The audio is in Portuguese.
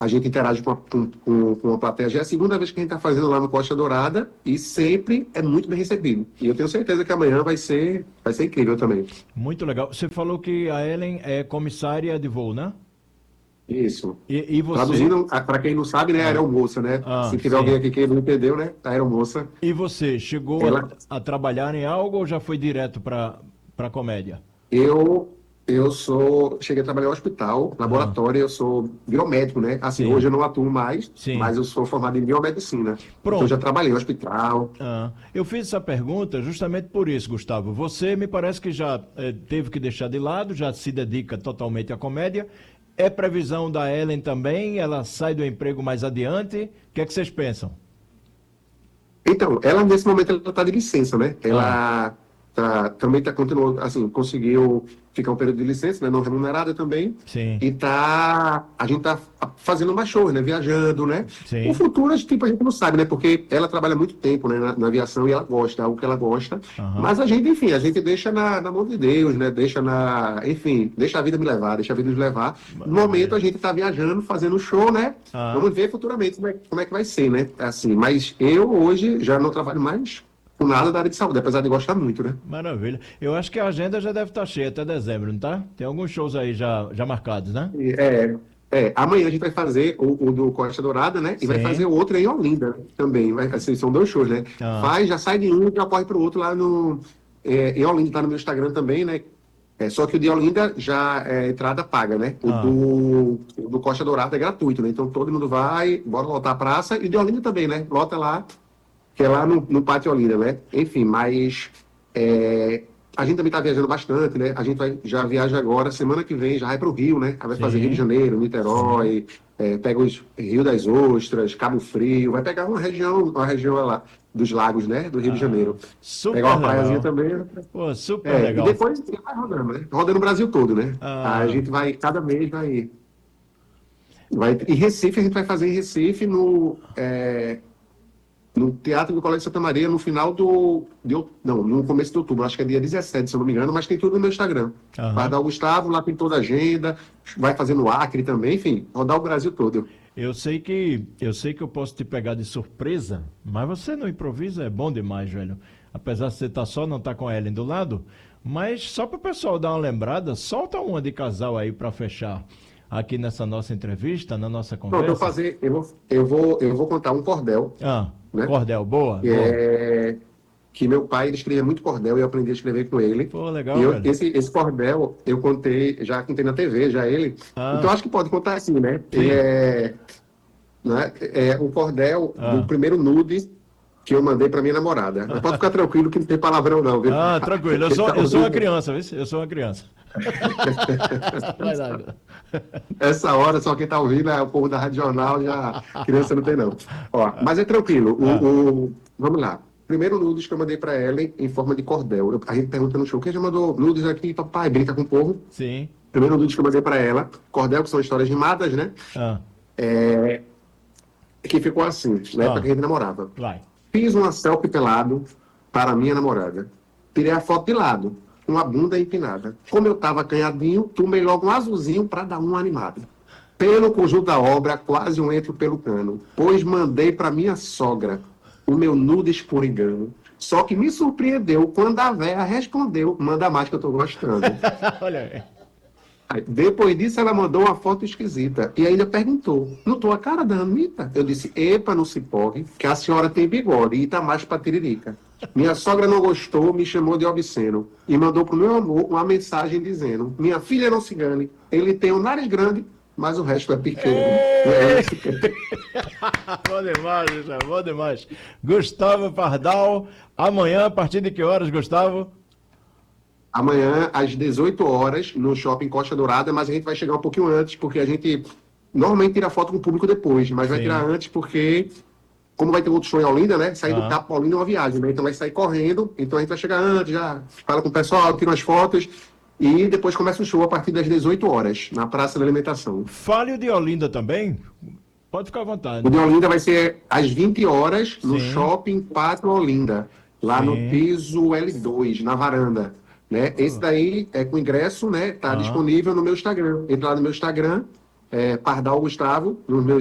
a gente interage com a plateia. Já é a segunda vez que a gente está fazendo lá no Costa Dourada e sempre é muito bem recebido. E eu tenho certeza que amanhã vai ser incrível também. Muito legal. Você falou que a Ellen é comissária de voo, né? Isso. E você? Traduzindo, para quem não sabe, né, a Ah, aeromoça, né? Se tiver alguém sim. aqui que não entendeu, né? A aeromoça, E você chegou ela, a trabalhar em algo ou já foi direto para comédia? eu, cheguei a trabalhar no hospital, Ah, laboratório, eu sou biomédico, né? Assim, hoje sim, eu não atuo mais, sim. mas eu sou formado em biomedicina. Então, eu já Pronto. trabalhei no hospital. Eu fiz essa pergunta justamente por isso, Gustavo. Você me parece que já teve que deixar de lado, já se dedica totalmente à comédia. É previsão da Ellen também? Ela sai do emprego mais adiante? O que é que vocês pensam? Então, ela nesse momento ela está de licença, né? Ah, Ela também continuou, assim, conseguiu ficar um período de licença, né? Não remunerada também. sim, E a gente tá fazendo mais shows, né? Viajando, né? O sim. futuro, tipo, a gente não sabe, né? Porque ela trabalha muito tempo, né? Na aviação e ela gosta, é algo que ela gosta. Aham. Mas a gente, enfim, a gente deixa na mão de Deus, né? Enfim, deixa a vida me levar, deixa a vida nos levar. No momento Maravilha. a gente tá viajando, fazendo show, né? Ah, Vamos ver futuramente como é que vai ser, né? Assim, mas eu hoje já não trabalho mais com nada da área de saúde, apesar de gostar muito, né? maravilha. Eu acho que a agenda já deve estar cheia até dezembro, não tá? Tem alguns shows aí já marcados, né? E, amanhã a gente vai fazer o do Costa Dourada, né? E vai fazer Sim. o outro em Olinda também. Assim, são dois shows, né? Ah, Já sai de um e já corre para o outro lá em Olinda, tá no meu Instagram também, né? Só que o de Olinda já é entrada paga, né? ah. O do Costa Dourada é gratuito, né? Então todo mundo vai, bora lotar a praça. E o de Olinda também, né? Lota lá, que é lá no Pátio Olinda, né? Enfim, mas é, a gente também está viajando bastante, né? A gente já viaja agora, semana que vem já vai para o Rio, né? Aí vai fazer Rio de Sim, Janeiro, sim. Niterói, pega os Rio das Ostras, Cabo Frio, vai pegar uma região lá dos lagos, né? Do Rio de Ah, Janeiro. Pegar super uma praiazinha legal. também. Pô, super E legal. depois vai rodando, né? Rodando o Brasil todo, né? A Ah, gente vai, cada mês vai. Em Recife, a gente vai fazer em Recife no Teatro do Colégio Santa Maria, no final não, no começo de outubro, acho que é dia 17, se eu não me engano, mas tem tudo no meu Instagram. Vai aham. dar o Gustavo, lá tem toda a agenda, vai fazer no Acre também, enfim, rodar o Brasil todo. Eu sei que eu posso te pegar de surpresa, mas você não improvisa, é bom demais, velho. Apesar de você estar só, não estar com a Ellen do lado, mas só para o pessoal dar uma lembrada, solta uma de casal aí para fechar aqui nessa nossa entrevista, na nossa Pronto, conversa. eu vou contar um cordel, Ah, né? cordel, boa, Que boa. é que meu pai ele escrevia muito cordel e eu aprendi a escrever com ele. Pô, E legal, velho. esse cordel já contei na TV, já ele. Então Ah, acho que pode contar assim, né? sim. O cordel do Ah. primeiro nude que eu mandei para minha namorada. Mas pode ficar tranquilo que não tem palavrão não, viu? Ah, tranquilo. Eu Quem sou, tá eu sou uma ouvindo, criança, viu? Eu sou uma criança. Vai lá. essa hora só quem tá ouvindo é o povo da Rádio Jornal, já criança não tem não. Ó, mas é tranquilo. Ah, Vamos lá. Primeiro nudes que eu mandei para ela em forma de cordel. A gente pergunta no show, quem já mandou nudes aqui, papai, brinca com o povo. sim. Primeiro nudes que eu mandei para ela, cordel, que são histórias rimadas, né? Ah, Que ficou assim, na época que a ah, gente namorava. vai. Fiz uma selfie pelado para minha namorada. Tirei a foto de lado, com a bunda empinada. Como eu estava acanhadinho, tomei logo um azulzinho para dar uma animada. Pelo conjunto da obra, quase um entro pelo cano, pois mandei para minha sogra o meu nudes por engano. Só que me surpreendeu quando a véia respondeu: manda mais que eu tô gostando. Olha aí. Aí, depois disso, ela mandou uma foto esquisita e ainda perguntou: notou a cara da Anitta? Eu disse: epa, não se porre, que a senhora tem bigode e tá mais pra tiririca. Minha sogra não gostou, me chamou de obsceno e mandou pro meu amor uma mensagem dizendo: minha filha não se engane, ele tem um nariz grande, mas o resto é pequeno. Não é Ei! isso que- Bom demais, Gustavo, bom demais. Gustavo Pardal, amanhã, a partir de que horas, Gustavo? Amanhã, às 18 horas, no Shopping Costa Dourada, mas a gente vai chegar um pouquinho antes, porque a gente normalmente tira foto com o público depois, mas vai tirar Sim. antes porque como vai ter outro show em Olinda, né? Sair do Ah, Capo Olinda é uma viagem, né? Então vai sair correndo, então a gente vai chegar antes, já fala com o pessoal, tira umas fotos e depois começa o show a partir das 18 horas, na Praça da Alimentação. fale o de Olinda também. Pode ficar à O vontade. de Olinda vai ser às 20 horas no Sim, Shopping Pátio Olinda, lá no sim. piso L2, na varanda. Né? Esse Pô, daí é com ingresso, né? Tá ah, disponível no meu Instagram. Entra lá no meu Instagram Pardal Gustavo, nos meus